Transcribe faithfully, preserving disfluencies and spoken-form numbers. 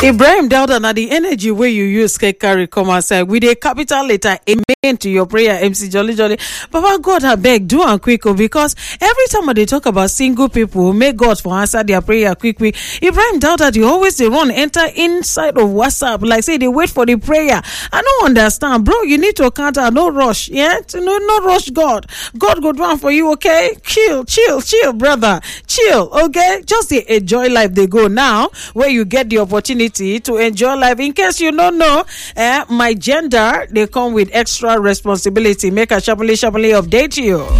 Ibrahim Dauda, now the energy where you use can carry come outside with a capital letter amen to your prayer, M C Jolly Jolly. Papa God, I beg, do and quick, because every time they talk about single people, make God for answer their prayer quickly. Ibrahim Dauda, you always they run enter inside of WhatsApp, like say they wait for the prayer. I don't understand, bro. You need to counter, no rush, yeah, no, no rush. God, God go do one for you, okay? Chill, chill, chill, brother, chill, okay? Just the enjoy life. They go now where you get the opportunity to enjoy life. In case you don't know, eh, my gender, they come with extra responsibility. Make a sharply, sharply update you.